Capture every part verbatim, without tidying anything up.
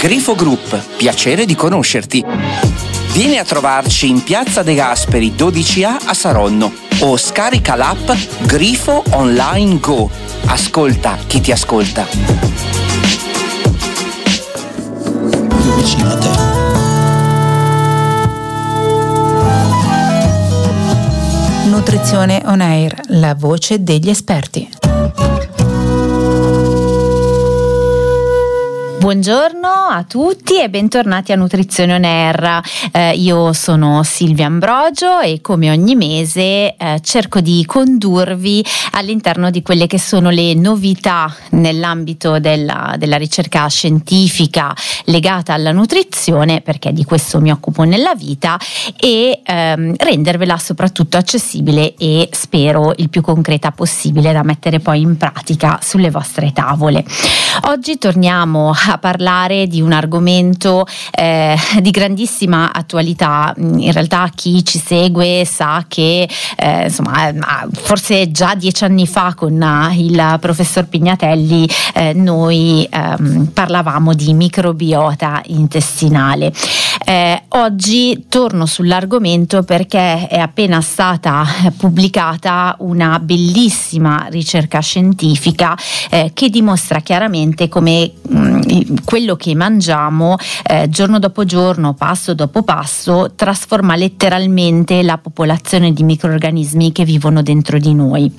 Grifo Group, piacere di conoscerti. Vieni a trovarci in Piazza De Gasperi dodici A a Saronno o scarica l'app Grifo Online Go. Ascolta chi ti ascolta. Più vicino a te. Nutrizione On Air, la voce degli esperti. Buongiorno a tutti e bentornati a Nutrizione On Air. Eh, io sono Silvia Ambrogio e come ogni mese eh, cerco di condurvi all'interno di quelle che sono le novità nell'ambito della, della ricerca scientifica legata alla nutrizione, perché di questo mi occupo nella vita, e ehm, rendervela soprattutto accessibile e spero il più concreta possibile da mettere poi in pratica sulle vostre tavole. Oggi torniamo a parlare di un argomento eh, di grandissima attualità. In realtà chi ci segue sa che eh, insomma forse già dieci anni fa con il professor Pignatelli eh, noi ehm, parlavamo di microbiota intestinale. Eh, oggi torno sull'argomento perché è appena stata pubblicata una bellissima ricerca scientifica eh, che dimostra chiaramente come mh, quello che mangiamo eh, giorno dopo giorno, passo dopo passo, trasforma letteralmente la popolazione di microrganismi che vivono dentro di noi.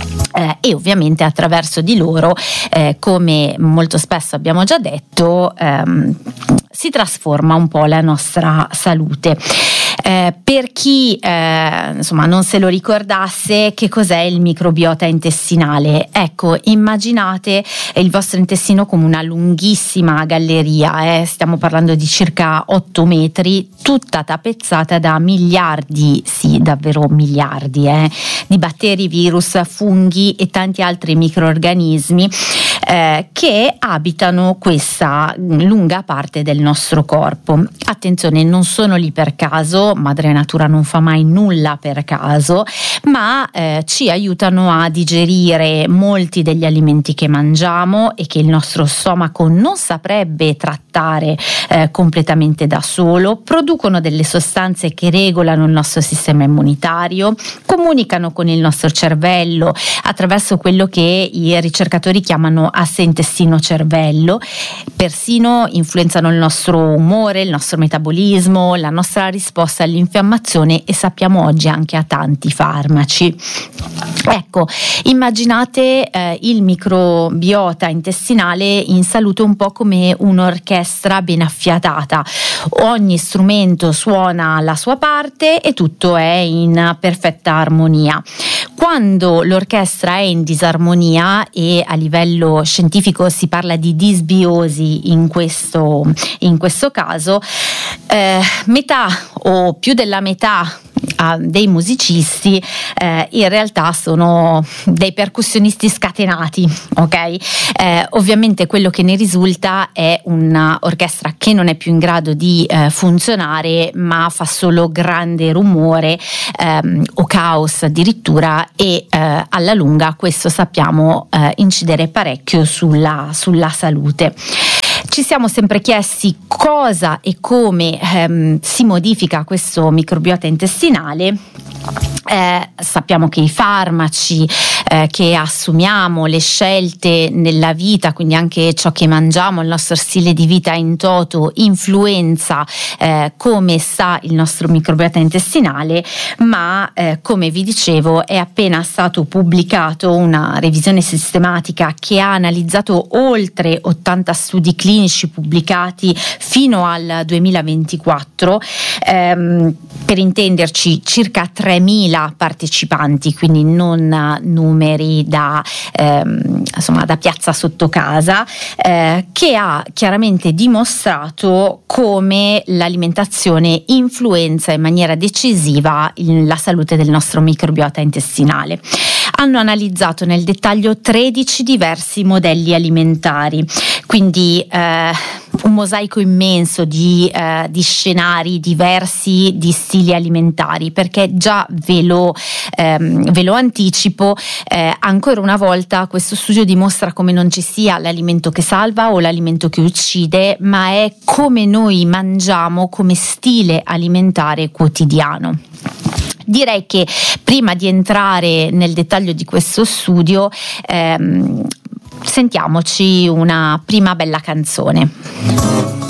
Eh, e ovviamente attraverso di loro, eh, come molto spesso abbiamo già detto, ehm, si trasforma un po' la nostra salute. Eh, per chi eh, insomma non se lo ricordasse, che cos'è il microbiota intestinale? Ecco, immaginate il vostro intestino come una lunghissima galleria, eh? Stiamo parlando di circa otto metri, tutta tappezzata da miliardi, sì davvero miliardi, eh, di batteri, virus, funghi e tanti altri microrganismi eh, che abitano questa lunga parte del nostro corpo. Attenzione, non sono lì per caso, madre natura non fa mai nulla per caso, ma eh, ci aiutano a digerire molti degli alimenti che mangiamo e che il nostro stomaco non saprebbe trattare eh, completamente da solo, producono delle sostanze che regolano il nostro sistema immunitario, comunicano con il nostro cervello attraverso quello che i ricercatori chiamano asse intestino-cervello, persino influenzano il nostro umore, il nostro metabolismo, la nostra risposta all'infiammazione e sappiamo oggi anche a tanti farmaci. Ecco, immaginate eh, il microbiota intestinale in salute un po' come un'orchestra ben affiatata. Ogni strumento suona la sua parte e tutto è in perfetta armonia. Quando l'orchestra è in disarmonia, e a livello scientifico si parla di disbiosi in questo, in questo caso, eh, metà o più della metà Uh, dei musicisti eh, in realtà sono dei percussionisti scatenati, ok? Eh, ovviamente quello che ne risulta è un'orchestra che non è più in grado di eh, funzionare, ma fa solo grande rumore ehm, o caos addirittura, e eh, alla lunga questo sappiamo eh, incidere parecchio sulla, sulla salute. Ci siamo sempre chiesti cosa e come ehm, si modifica questo microbiota intestinale. Eh, sappiamo che i farmaci eh, che assumiamo, le scelte nella vita, quindi anche ciò che mangiamo, il nostro stile di vita in toto influenza eh, come sta il nostro microbiota intestinale, ma eh, come vi dicevo è appena stato pubblicato una revisione sistematica che ha analizzato oltre ottanta studi clinici pubblicati fino al duemilaventiquattro, ehm, per intenderci circa tremila partecipanti, quindi non numeri da, ehm, insomma, da piazza sotto casa, eh, che ha chiaramente dimostrato come l'alimentazione influenza in maniera decisiva la salute del nostro microbiota intestinale. Hanno analizzato nel dettaglio tredici diversi modelli alimentari, quindi eh, un mosaico immenso di, eh, di scenari diversi, di stili alimentari, perché già ve lo, ehm, ve lo anticipo, eh, ancora una volta questo studio dimostra come non ci sia l'alimento che salva o l'alimento che uccide, ma è come noi mangiamo come stile alimentare quotidiano. Direi che prima di entrare nel dettaglio di questo studio, ehm, sentiamoci una prima bella canzone.